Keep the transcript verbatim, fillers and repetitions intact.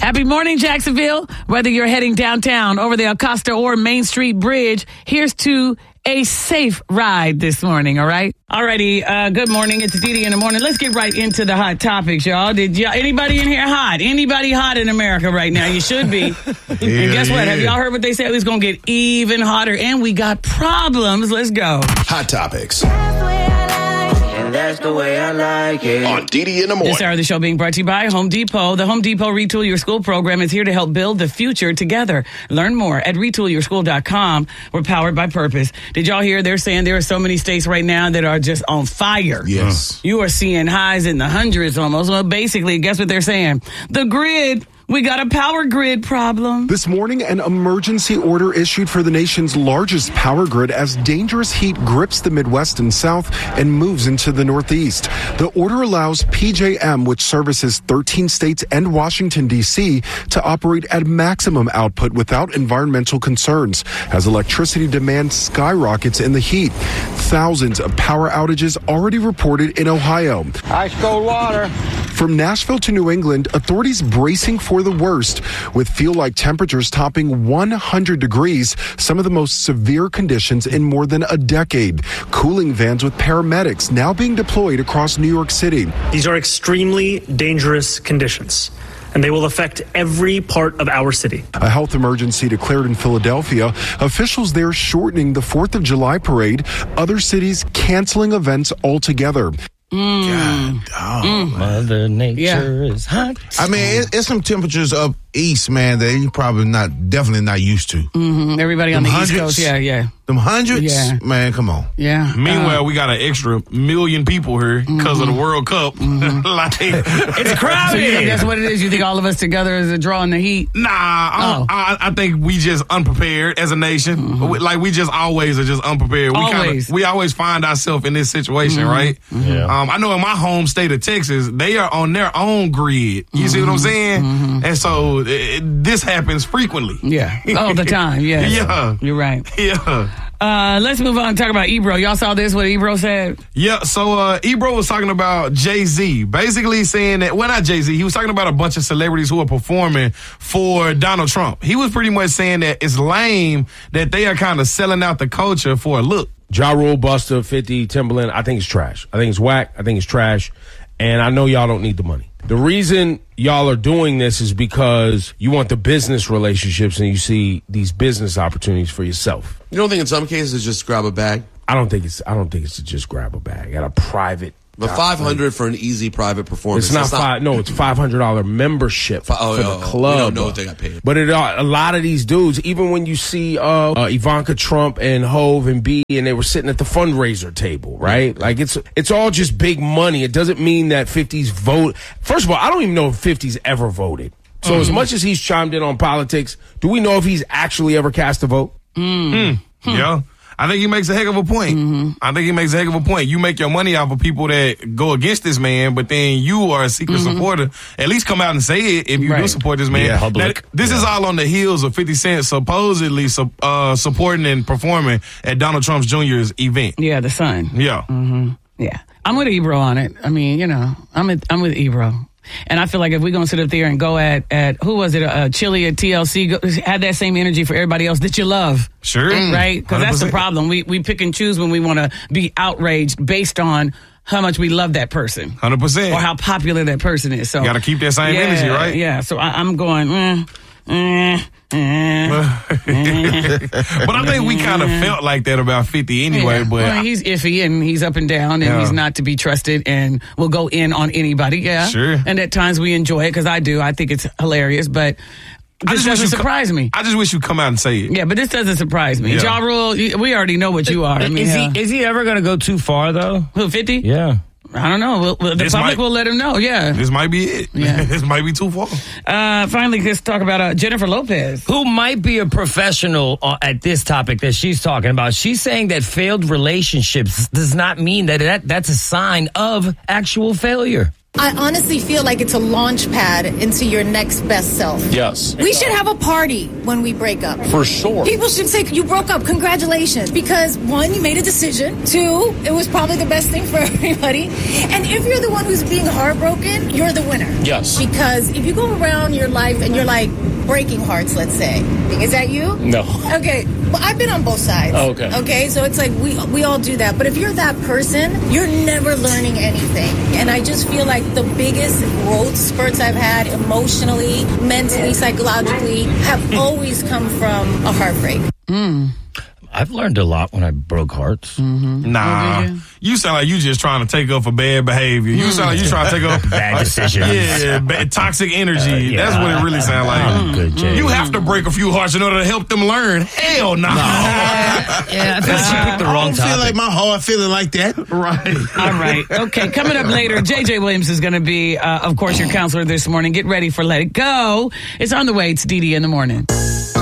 Happy morning, Jacksonville. Whether you're heading downtown, over the Acosta or Main Street Bridge, here's to a safe ride this morning, all right? Alrighty, uh, good morning. It's Didi in the morning. Let's get right into the hot topics, y'all. Did y'all, anybody in here hot? Anybody hot in America right now? You should be. yeah, and guess what? Yeah. Have y'all heard what they said? It's going to get even hotter, and we got problems. Let's go. Hot topics. That's the way I like it. On Didi in the morning. This hour of the show being brought to you by Home Depot. The Home Depot Retool Your School program is here to help build the future together. Learn more at retool your school dot com. We're powered by purpose. Did y'all hear they're saying there are so many states right now that are just on fire? Yes. You are seeing highs in the hundreds almost. Well, basically, guess what they're saying? The grid. We got a power grid problem. This morning, an emergency order issued for the nation's largest power grid as dangerous heat grips the Midwest and South and moves into the Northeast. The order allows P J M, which services thirteen states and Washington, D C, to operate at maximum output without environmental concerns as electricity demand skyrockets in the heat. Thousands of power outages already reported in Ohio. Ice cold water. From Nashville to New England, authorities bracing for the worst, with feel-like temperatures topping one hundred degrees, some of the most severe conditions in more than a decade. Cooling vans with paramedics now being deployed across New York City. These are extremely dangerous conditions, and they will affect every part of our city. A health emergency declared in Philadelphia. Officials there shortening the fourth of July parade. Other cities canceling events altogether. Mm. God, oh, mm. Mother Nature yeah. is hot. I mean, it, it's some temperatures up east, man, that you're probably not, definitely not used to. Mm-hmm. Everybody Them on the hundreds, East Coast, yeah, yeah. Them hundreds? Yeah. Man, come on. Yeah. Meanwhile, uh, we got an extra million people here because mm-hmm. of the World Cup. Mm-hmm. like, it's crowded. So you think that's what it is? You think all of us together is a draw in the heat? Nah, I, oh. I, I think we just unprepared as a nation. Mm-hmm. We, like, we just always are just unprepared. We always. Kinda, we always find ourselves in this situation, mm-hmm. right? Yeah. Um, I know in my home state of Texas, they are on their own grid. You mm-hmm. see what I'm saying? Mm-hmm. And so it, this happens frequently. Yeah. All the time, yeah. yeah. You're right. Yeah. Uh, let's move on and talk about Ebro. Y'all saw this, what Ebro said? Yeah, so uh, Ebro was talking about Jay-Z, basically saying that, well, not Jay-Z, he was talking about a bunch of celebrities who are performing for Donald Trump. He was pretty much saying that it's lame that they are kind of selling out the culture for a look. Ja Rule, Busta, fifty, Timberland, I think it's trash. I think it's whack. I think it's trash. And I know y'all don't need the money. The reason y'all are doing this is because you want the business relationships and you see these business opportunities for yourself. You don't think in some cases it's just grab a bag? I don't think it's I don't think it's to just grab a bag at a private. But five hundred for an easy private performance. It's not, it's not five. No, it's five hundred dollar membership fi- oh, for oh, the club. We don't know what they got paid. But it, uh, a lot of these dudes, even when you see uh, uh, Ivanka Trump and Hove and B, and they were sitting at the fundraiser table, right? Like it's it's all just big money. It doesn't mean that fifty's vote. First of all, I don't even know if fifty's ever voted. So mm-hmm. as much as he's chimed in on politics, do we know if he's actually ever cast a vote? Mm. Hmm. Yeah. I think he makes a heck of a point. Mm-hmm. I think he makes a heck of a point. You make your money off of people that go against this man, but then you are a secret mm-hmm. supporter. At least come out and say it if you right. do support this man. Yeah, public. That, this yeah. is all on the heels of fifty Cent supposedly uh, supporting and performing at Donald Trump Junior's event. Yeah, the son. Yeah. Mm-hmm. Yeah. I'm with Ebro on it. I mean, you know, I'm with, I'm with Ebro. And I feel like if we're going to sit up there and go at, at who was it, uh, Chili at T L C, go, had that same energy for everybody else that you love. Sure. Right? Because that's the problem. We we pick and choose when we want to be outraged based on how much we love that person. one hundred percent. Or how popular that person is. So you got to keep that same yeah, energy, right? Yeah. So I, I'm going, mm, mm, mm, but I think we kind of felt like that about fifty anyway. Yeah. But well, he's iffy and he's up and down and yeah. he's not to be trusted and will go in on anybody. Yeah, sure. And at times we enjoy it because I do. I think it's hilarious, but this doesn't surprise co- me. I just wish you come out and say it. Yeah, but this doesn't surprise me. Ja Rule, we already know what you are. I mean, is uh, he is he ever going to go too far though? Who, fifty? Yeah. I don't know. We'll, the this public might, will let him know. Yeah, this might be it. Yeah, this might be too far. Uh, finally, let's talk about uh, Jennifer Lopez, who might be a professional uh, at this topic that she's talking about. She's saying that failed relationships does not mean that, that that's a sign of actual failure. I honestly feel like it's a launch pad into your next best self. Yes. We should have a party when we break up. For sure. People should say, you broke up, congratulations. Because one, you made a decision. Two, it was probably the best thing for everybody. And if you're the one who's being heartbroken, you're the winner. Yes. Because if you go around your life and you're like breaking hearts, let's say. Is that you? No. Okay. Well, I've been on both sides. Oh, okay. Okay, so it's like we we all do that. But if you're that person, you're never learning anything. And I just feel like the biggest growth spurts I've had emotionally, mentally, psychologically have always come from a heartbreak. Mm. I've learned a lot when I broke hearts. Mm-hmm. Nah, you? you sound like you just trying to take up for bad behavior. You sound like you trying to take up Bad decisions. Yeah, ba- toxic energy. Uh, yeah. That's what it really sounds like. I'm good, Jay. You have to break a few hearts in order to help them learn. Hell no. Yeah, yeah, I think She so. picked the I wrong don't feel topic. like my heart feeling like that. Right. All right. Okay. Coming up later, J J Williams is going to be, uh, of course, your counselor this morning. Get ready for Let It Go. It's on the way. It's Dee Dee in the morning.